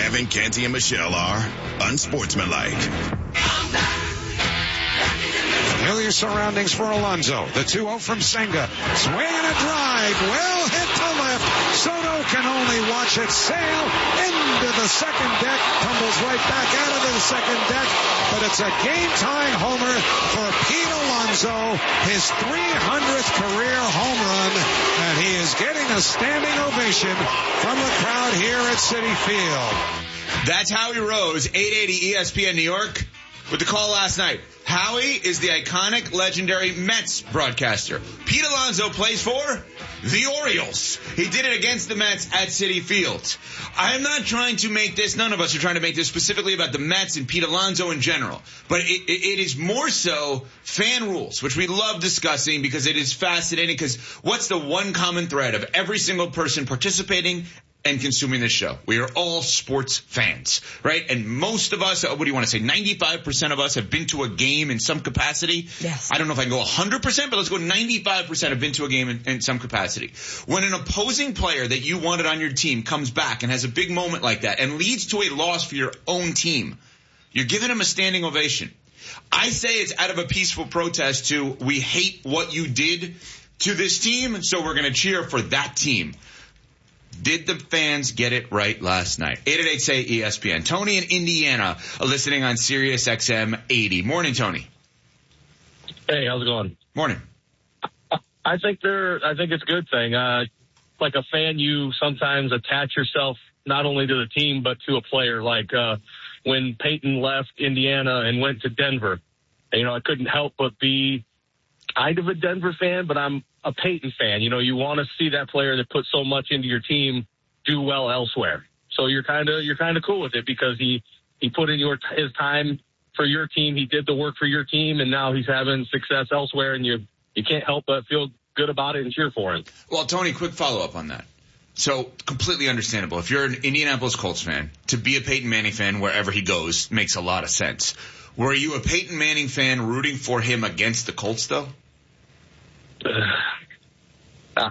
Kevin, Canty, and Michelle are unsportsmanlike. Familiar surroundings for Alonso. The 2-0 from Senga. Swing and a drive. Well hit to left. Soto can only watch it sail into the second deck. Tumbles right back out of the second deck. But it's a game-tying homer for Pete Alonso. His 300th career home run. And he is getting a standing ovation from the crowd here at Citi Field. That's Howie Rose, 880 ESPN New York, with the call last night. Howie is the iconic, legendary Mets broadcaster. Pete Alonso plays for the Orioles. He did it against the Mets at Citi Field. I'm not trying to make this, none of us are trying to make this specifically about the Mets and Pete Alonso in general. But it is more so fan rules, which we love discussing because it is fascinating. Because what's the one common thread of every single person participating and consuming this show? We are all sports fans, right? And most of us, what do you want to say, 95% of us have been to a game in some capacity. Yes. I don't know if I can go 100%, but let's go 95% have been to a game in some capacity. When an opposing player that you wanted on your team comes back and has a big moment like that and leads to a loss for your own team, you're giving him a standing ovation. I say it's out of a peaceful protest to, we hate what you did to this team, so we're going to cheer for that team. Did the fans get it right last night? 888-SAY-ESPN. Tony in Indiana listening on Sirius XM 80. Morning, Tony. Hey, how's it going? Morning. I think it's a good thing. Like a fan, you sometimes attach yourself not only to the team but to a player. Like when Peyton left Indiana and went to Denver, I couldn't help but be kind of a Denver fan, but I'm a Peyton fan. You want to see that player that put so much into your team do well elsewhere. So you're kind of cool with it because he put in his time for your team. He did the work for your team, and now he's having success elsewhere, and you can't help but feel good about it and cheer for him. Well, Tony, quick follow-up on that. So completely understandable. If you're an Indianapolis Colts fan, to be a Peyton Manning fan wherever he goes makes a lot of sense. Were you a Peyton Manning fan rooting for him against the Colts, though? I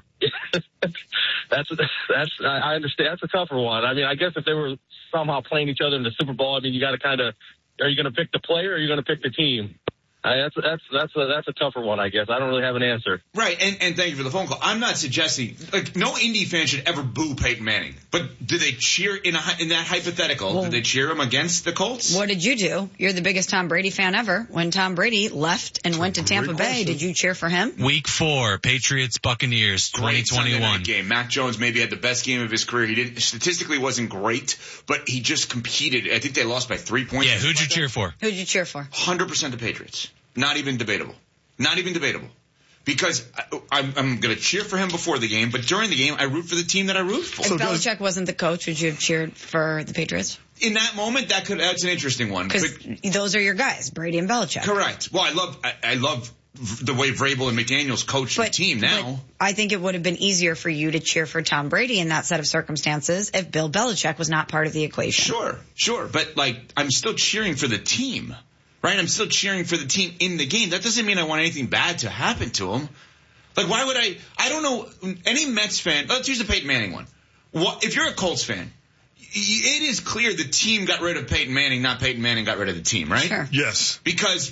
understand. That's a tougher one. I mean, I guess if they were somehow playing each other in the Super Bowl, you got to are you going to pick the player or are you going to pick the team? That's a tougher one, I guess. I don't really have an answer. Right, and thank you for the phone call. I'm not suggesting, no Indy fan should ever boo Peyton Manning. But did they cheer in that hypothetical? Well, did they cheer him against the Colts? What did you do? You're the biggest Tom Brady fan ever. When Tom Brady left and went to Tampa Bay, did you cheer for him? Week 4, Patriots Buccaneers, 2021 Sunday night game. Mac Jones maybe had the best game of his career. He statistically wasn't great, but he just competed. I think they lost by 3 points. Yeah, who'd you cheer for? Who'd you cheer for? 100% the Patriots. Not even debatable. Not even debatable. Because I'm going to cheer for him before the game, but during the game, I root for the team that I root for. If Belichick wasn't the coach, would you have cheered for the Patriots? In that moment, that's an interesting one. Because those are your guys, Brady and Belichick. Correct. Well, I love the way Vrabel and McDaniels coach the team now. But I think it would have been easier for you to cheer for Tom Brady in that set of circumstances if Bill Belichick was not part of the equation. Sure. But, I'm still cheering for the team. Right? I'm still cheering for the team in the game. That doesn't mean I want anything bad to happen to him. Why would I don't know, any Mets fan, let's use the Peyton Manning one. If you're a Colts fan, it is clear the team got rid of Peyton Manning, not Peyton Manning got rid of the team, right? Sure. Yes. Because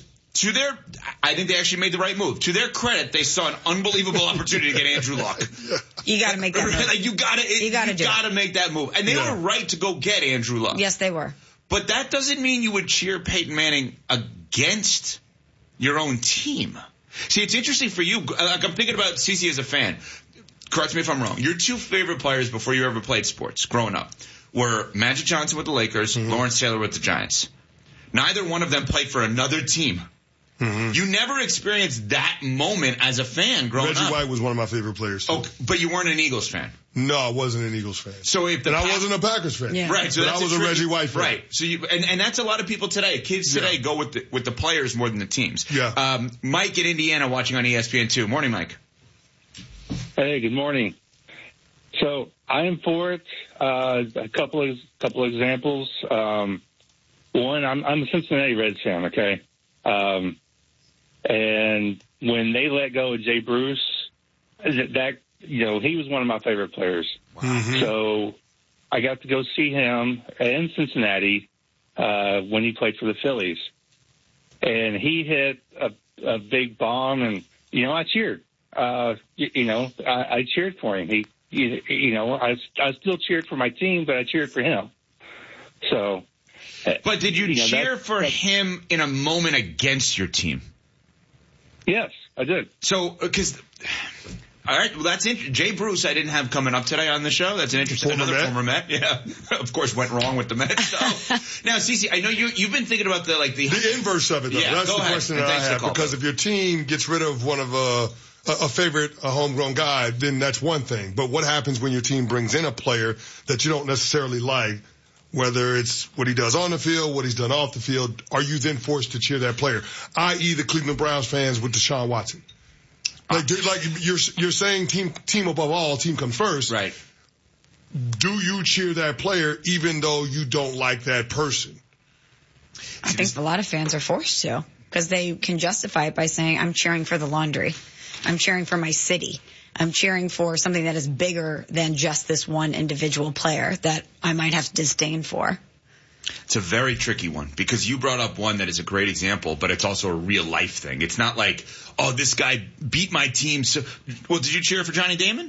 I think they actually made the right move. To their credit, they saw an unbelievable opportunity to get Andrew Luck. You got to make that move. You got to make that move. And they were right to go get Andrew Luck. Yes, they were. But that doesn't mean you would cheer Peyton Manning against your own team. See, it's interesting for you. I'm thinking about CeCe as a fan. Correct me if I'm wrong. Your two favorite players before you ever played sports growing up were Magic Johnson with the Lakers, Lawrence Taylor with the Giants. Neither one of them played for another team. Mm-hmm. You never experienced that moment as a fan growing up. Reggie White was one of my favorite players. Oh, but you weren't an Eagles fan. No, I wasn't an Eagles fan. So I wasn't a Packers fan. Yeah. Right. So I was a Reggie White fan. Right. So and that's a lot of people today. Kids today go with the players more than the teams. Yeah. Mike in Indiana watching on ESPN2. Morning, Mike. Hey, good morning. So I am for it. A couple examples. One, I'm a Cincinnati Reds fan. Okay. And when they let go of Jay Bruce, he was one of my favorite players. Wow. So I got to go see him in Cincinnati when he played for the Phillies. And he hit a big bomb, and, I cheered. I cheered for him. I still cheered for my team, but I cheered for him. So. But did you cheer for him in a moment against your team? Yes, I did. So, because, all right, well, that's interesting. Jay Bruce, I didn't have coming up today on the show. That's an interesting, former Met. Yeah, of course, went wrong with the Mets. So. Now, Cece, I know you've been thinking about the inverse of it, though. Yeah, that's the question that I have. Because if your team gets rid of one of a favorite, a homegrown guy, then that's one thing. But what happens when your team brings in a player that you don't necessarily like? Whether it's what he does on the field, what he's done off the field, are you then forced to cheer that player? I.e. the Cleveland Browns fans with Deshaun Watson. Like you're saying team above all, team comes first. Right. Do you cheer that player even though you don't like that person? I think a lot of fans are forced to, because they can justify it by saying, I'm cheering for the laundry. I'm cheering for my city. I'm cheering for something that is bigger than just this one individual player that I might have disdain for. It's a very tricky one, because you brought up one that is a great example, but it's also a real life thing. It's not like, oh, this guy beat my team. So, well, did you cheer for Johnny Damon?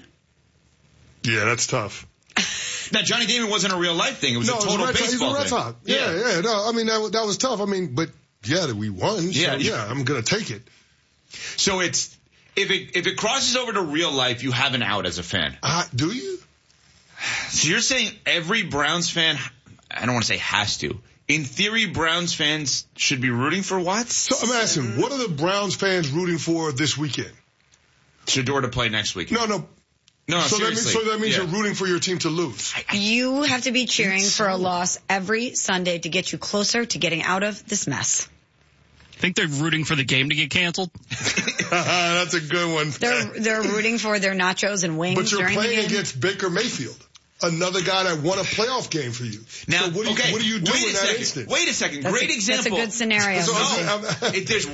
Yeah, that's tough. Now, Johnny Damon wasn't a real life thing. It was a total baseball thing. Yeah. No, I mean, that was tough. I mean, but yeah, we won. So yeah, I'm going to take it. So it's, if it crosses over to real life, you have an out as a fan. Do you? So you're saying every Browns fan, I don't want to say has to. In theory, Browns fans should be rooting for Watts? So I'm asking, what are the Browns fans rooting for this weekend? Shador to play next week. No, seriously. So that means you're rooting for your team to lose. You have to be cheering for a loss every Sunday to get you closer to getting out of this mess. Think they're rooting for the game to get canceled? That's a good one. They're rooting for their nachos and wings. But you're during playing the game. against Baker Mayfield, another guy that won a playoff game for you. Now, so what do you do in that instance? Wait a second. Great example. That's a good scenario. There's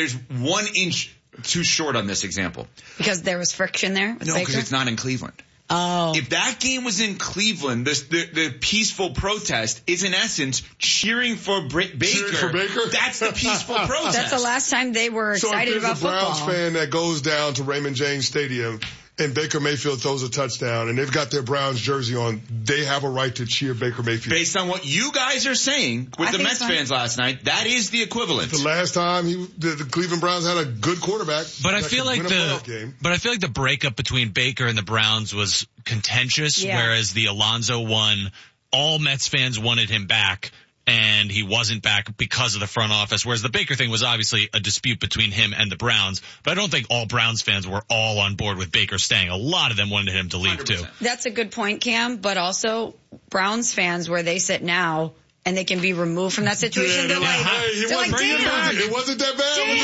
1 inch too short on this example. Because there was friction there? No, because it's not in Cleveland. Oh. If that game was in Cleveland, the peaceful protest is in essence cheering for Baker. Cheering for Baker? That's the peaceful protest. That's the last time they were excited about football. So if there's a Browns fan that goes down to Raymond James Stadium and Baker Mayfield throws a touchdown and they've got their Browns jersey on, they have a right to cheer Baker Mayfield. Based on what you guys are saying with the Mets fans last night, that is the equivalent. The last time the Cleveland Browns had a good quarterback. But I feel like the breakup between Baker and the Browns was contentious, whereas the Alonso one, all Mets fans wanted him back. And he wasn't back because of the front office, whereas the Baker thing was obviously a dispute between him and the Browns. But I don't think all Browns fans were all on board with Baker staying. A lot of them wanted him to leave 100%. Too. That's a good point, Cam. But also Browns fans, where they sit now, and they can be removed from that situation. They're like, damn. It wasn't that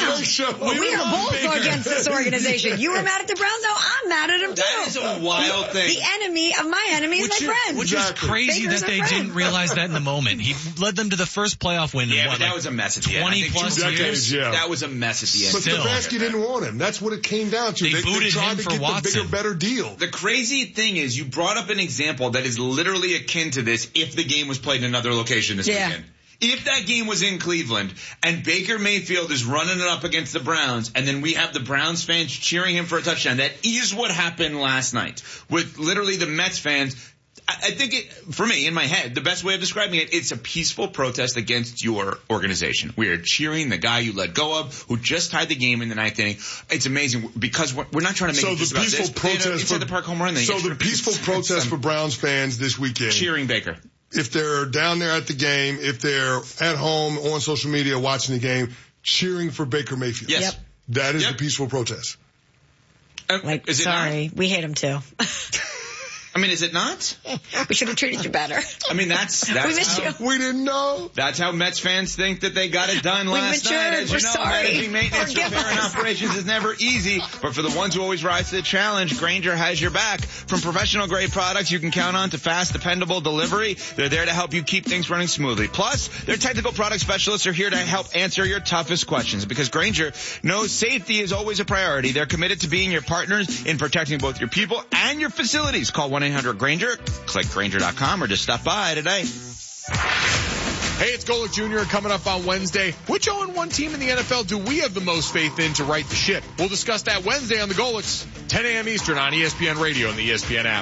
bad. We are both against this organization. You were mad at the Browns, now I'm mad at them too. That is a wild thing. The enemy of my enemy is my friend. Which is crazy that they didn't realize that in the moment. He led them to the first playoff win in but that was a mess at the end. 20 plus years. That was a mess at the end. But Stefanski didn't want him. That's what it came down to. They booted tried him to for get Watson. The bigger, better deal. The crazy thing is you brought up an example that is literally akin to this if the game was played in another location this weekend. If that game was in Cleveland and Baker Mayfield is running it up against the Browns and then we have the Browns fans cheering him for a touchdown, that is what happened last night with literally the Mets fans. I think for me, in my head, the best way of describing it, it's a peaceful protest against your organization. We are cheering the guy you let go of, who just tied the game in the ninth inning. It's amazing because we're not trying to make it just about this. Inside the park home run. So the peaceful protest for Browns fans this weekend. Cheering Baker. If they're down there at the game, if they're at home on social media watching the game, cheering for Baker Mayfield. Yes. That is the peaceful protest. We hate him too. I mean, is it not? We should have treated you better. I mean, that's we missed you. We didn't know. That's how Mets fans think that they got it done last night. As you know, managing maintenance, repair, and operations is never easy. But for the ones who always rise to the challenge, Grainger has your back. From professional grade products you can count on to fast, dependable delivery, they're there to help you keep things running smoothly. Plus, their technical product specialists are here to help answer your toughest questions. Because Grainger knows safety is always a priority. They're committed to being your partners in protecting both your people and your facilities. Call 1-800-GRAINGER. Click Grainger.com or just stop by today. Hey, it's Golick Jr. coming up on Wednesday. Which 0-1 team in the NFL do we have the most faith in to right the ship? We'll discuss that Wednesday on the Golicks, 10 a.m. Eastern on ESPN Radio and the ESPN app.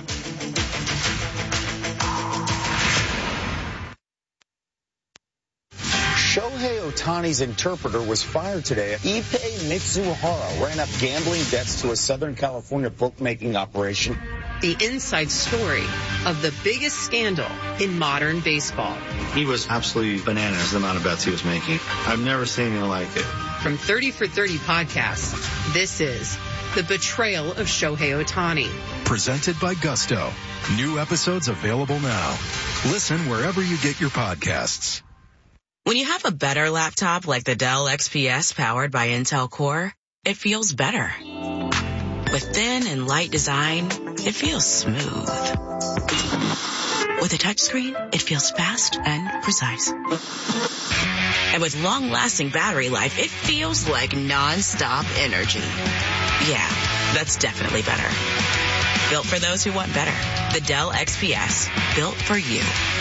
Shohei Ohtani's interpreter was fired today. Ippei Mitsuhara ran up gambling debts to a Southern California bookmaking operation. The inside story of the biggest scandal in modern baseball. He was absolutely bananas, the amount of bets he was making. I've never seen anything like it. From 30 for 30 podcasts, this is The Betrayal of Shohei Ohtani. Presented by Gusto. New episodes available now. Listen wherever you get your podcasts. When you have a better laptop like the Dell XPS powered by Intel Core, it feels better. With thin and light design, it feels smooth. With a touchscreen, it feels fast and precise. And with long-lasting battery life, it feels like non-stop energy. Yeah, that's definitely better. Built for those who want better. The Dell XPS. Built for you.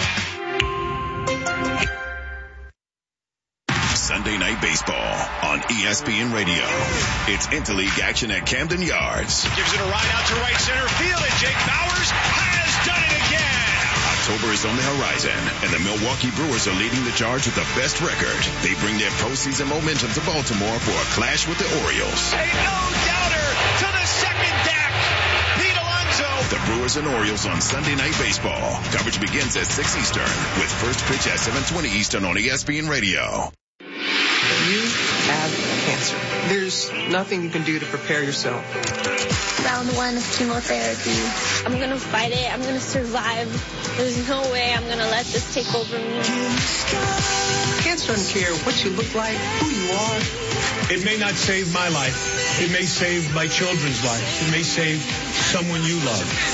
Sunday Night Baseball on ESPN Radio. It's interleague action at Camden Yards. Gives it a ride out to right center field, and Jake Bauers has done it again. October is on the horizon, and the Milwaukee Brewers are leading the charge with the best record. They bring their postseason momentum to Baltimore for a clash with the Orioles. A no-doubter to the second deck. Pete Alonso. The Brewers and Orioles on Sunday Night Baseball. Coverage begins at 6 Eastern with first pitch at 7:20 Eastern on ESPN Radio. You have cancer. There's nothing you can do to prepare yourself. Round 1 of chemotherapy. I'm going to fight it. I'm going to survive. There's no way I'm going to let this take over me. Cancer doesn't care what you look like, who you are. It may not save my life. It may save my children's lives. It may save someone you love.